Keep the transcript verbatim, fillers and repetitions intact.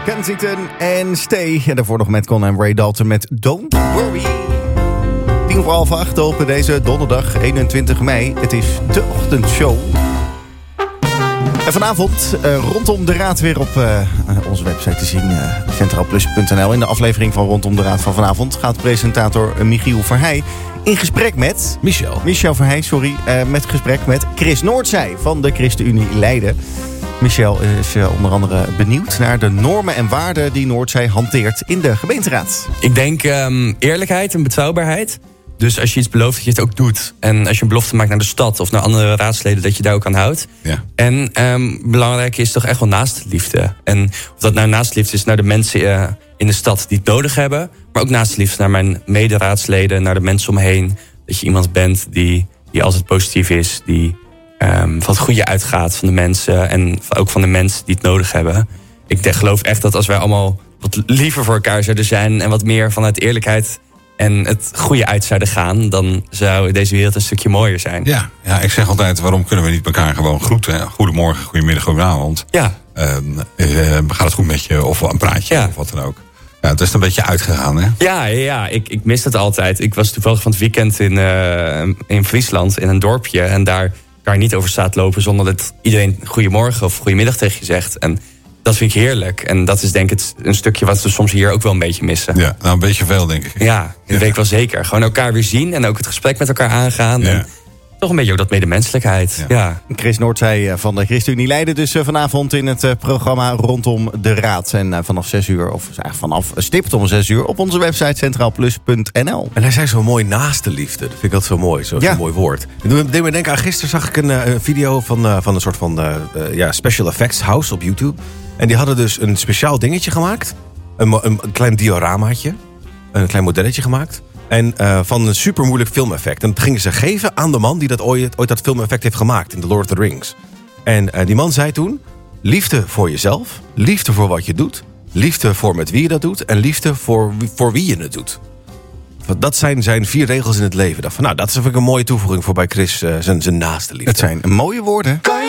Kensington en Stay. En daarvoor nog met Con en Ray Dalton met Don't Worry. Tien voor half acht op deze donderdag eenentwintig mei. Het is de ochtendshow. En vanavond uh, rondom de raad weer op uh, onze website te zien. Uh, centraal plus punt n l. In de aflevering van Rondom de Raad van vanavond gaat presentator Michiel Verheij in gesprek met... Michel. Michel Verheij, sorry. Uh, met gesprek met Chris Noordzij van de ChristenUnie Leiden. Michel is uh, onder andere benieuwd naar de normen en waarden die Noordzij hanteert in de gemeenteraad. Ik denk um, eerlijkheid en betrouwbaarheid. Dus als je iets belooft, dat je het ook doet. En als je een belofte maakt naar de stad of naar andere raadsleden, dat je daar ook aan houdt. Ja. En um, belangrijk is toch echt wel naastenliefde. En of dat nou naastenliefde is naar de mensen uh, in de stad die het nodig hebben, maar ook naastenliefde naar mijn mederaadsleden, naar de mensen om me heen. Dat je iemand bent die, die altijd positief is, die um, van het goede uitgaat van de mensen en ook van de mensen die het nodig hebben. Ik denk, geloof echt dat als wij allemaal wat liever voor elkaar zouden zijn en wat meer vanuit eerlijkheid en het goede uit zouden gaan, dan zou deze wereld een stukje mooier zijn. Ja, ja, ik zeg altijd, waarom kunnen we niet elkaar gewoon groeten? Goedemorgen, goedemiddag, goedenavond. Ja. Uh, uh, gaat het goed met je? Of een praatje, ja. Of wat dan ook. Ja, het is een beetje uitgegaan, hè? Ja, ja, ja. Ik, ik mis het altijd. Ik was toevallig van het weekend in, uh, in Friesland, in een dorpje. En daar kan je niet over straat lopen zonder dat iedereen goedemorgen of goedemiddag tegen je zegt. En dat vind ik heerlijk. En dat is denk ik het, een stukje wat we soms hier ook wel een beetje missen. Ja, nou een beetje veel denk ik. Ja, dat ja. weet ik wel zeker. Gewoon elkaar weer zien en ook het gesprek met elkaar aangaan. Ja. En toch een beetje ook dat medemenselijkheid. Ja. Ja. Chris Noordzij van de ChristenUnie Leiden dus vanavond in het programma Rondom de Raad. En vanaf zes uur, of eigenlijk vanaf stipt om zes uur, op onze website centraal plus punt n l. En hij zei zo mooi naast de liefde. Dat vind ik altijd zo mooi, zo'n ja. mooi woord. Ik deed me denken aan, gisteren zag ik een, een video van, uh, van een soort van uh, uh, ja, special effects house op YouTube. En die hadden dus een speciaal dingetje gemaakt. Een, een, een klein dioramaatje. Een klein modelletje gemaakt. En uh, van een super moeilijk filmeffect. En dat gingen ze geven aan de man die dat ooit, ooit dat filmeffect heeft gemaakt in The Lord of the Rings. En uh, die man zei toen: liefde voor jezelf, liefde voor wat je doet, liefde voor met wie je dat doet en liefde voor, voor wie je het doet. Dat zijn zijn vier regels in het leven. Dat, van, nou, dat is even een mooie toevoeging voor bij Chris uh, zijn, zijn naaste liefde. Het zijn mooie woorden.